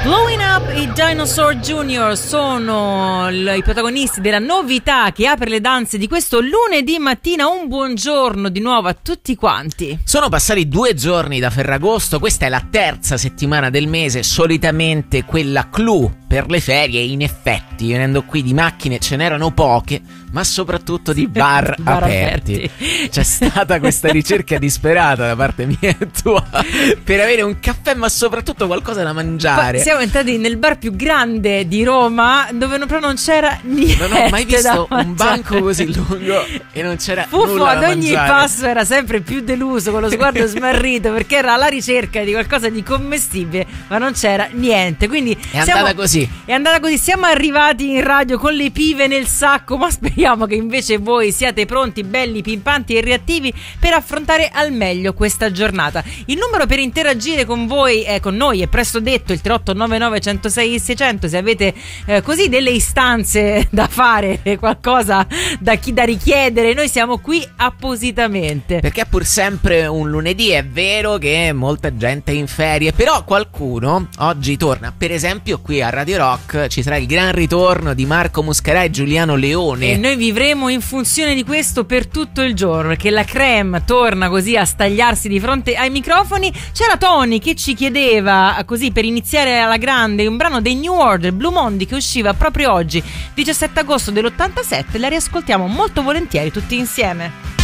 Blowing Up e Dinosaur Jr. sono i protagonisti della novità che apre le danze di questo lunedì mattina. Un buongiorno di nuovo a tutti quanti. Sono passati 2 giorni da Ferragosto, questa è la terza settimana del mese, solitamente quella clou per le ferie. In effetti, venendo qui di macchine ce n'erano poche, ma soprattutto di bar aperti. C'è stata questa ricerca disperata da parte mia e tua per avere un caffè, ma soprattutto qualcosa da mangiare. Siamo entrati nel bar più grande di Roma, dove proprio non c'era niente. Non ho mai visto un banco così lungo e non c'era Fuffo nulla da ad ogni mangiare. passo era sempre più deluso, con lo sguardo smarrito, perché era alla ricerca di qualcosa di commestibile, ma non c'era niente. Quindi È andata così. È andata così. Siamo arrivati in radio con le pive nel sacco, ma speriamo che invece voi siate pronti, belli, pimpanti e reattivi per affrontare al meglio questa giornata. Il numero per interagire con voi, con noi, è presto detto, il 3899 106 600. Se avete così delle istanze da fare, qualcosa da richiedere, noi siamo qui appositamente. Perché è pur sempre un lunedì, è vero che molta gente è in ferie, però qualcuno oggi torna. Per esempio qui a Radio Rock ci sarà il gran ritorno di Marco Muscarà e Giuliano Leone. E noi vivremo in funzione di questo per tutto il giorno, perché la creme torna così a stagliarsi di fronte ai microfoni. C'era Tony che ci chiedeva, così per iniziare alla grande, un brano dei New Order, Blue Monday, che usciva proprio oggi, 17 agosto dell'87. La riascoltiamo molto volentieri tutti insieme.